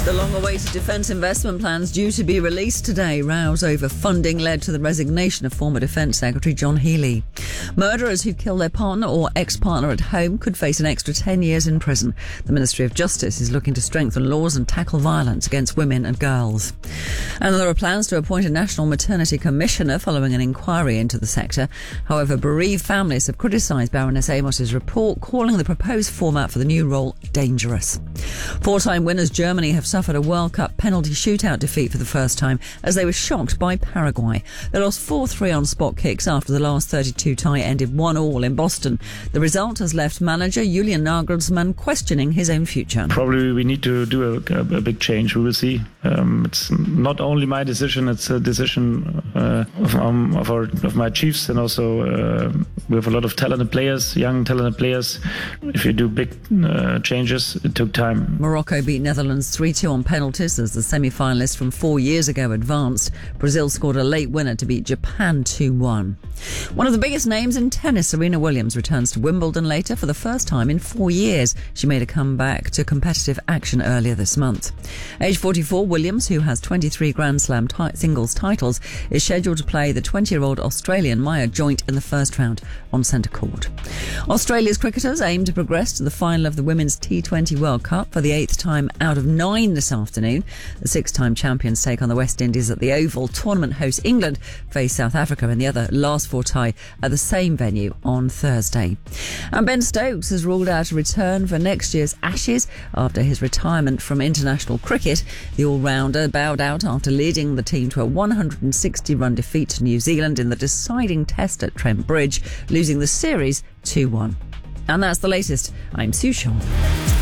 The long-awaited defence investment plans due to be released today. Rows over funding led to the resignation of former Defence Secretary John Healey. Murderers who kill their partner or ex-partner at home could face an extra 10 years in prison. The Ministry of Justice is looking to strengthen laws and tackle violence against women and girls. And there are plans to appoint a National Maternity Commissioner following an inquiry into the sector. However, bereaved families have criticised Baroness Amos's report, calling the proposed format for the new role dangerous. Four-time winners Germany have suffered a World Cup penalty shootout defeat for the first time as they were shocked by Paraguay. They lost 4-3 on spot kicks after the last 32 tie ended 1-1 in Boston. The result has left manager Julian Nagelsmann questioning his own future. Probably we need to do a big change. We will see. It's not only my decision, it's a decision of my chiefs, and also we have a lot of talented players, young talented players. If you do big changes, it took time. Morocco beat Netherlands 3-2 on penalties as the semi-finalists from 4 years ago advanced. Brazil scored a late winner to beat Japan 2-1. One of the biggest names in tennis, Serena Williams, returns to Wimbledon later for the first time in 4 years. She made a comeback to competitive action earlier this month. Age 44, Williams, who has 23 Grand Slam singles titles, is scheduled to play the 20-year-old Australian Maya Joint in the first round on centre court. Australia's cricketers aim to progress to the final of the Women's T20 World Cup for the 8th time out of 9 this afternoon. The 6-time champions take on the West Indies at the Oval. Tournament host England face South Africa in the other last 4 tie at the same venue on Thursday. And Ben Stokes has ruled out a return for next year's Ashes after his retirement from international cricket. The all-rounder bowed out after leading the team to a 160-run defeat to New Zealand in the deciding test at Trent Bridge, losing the series 2-1. And that's the latest. I'm Sue Shaw.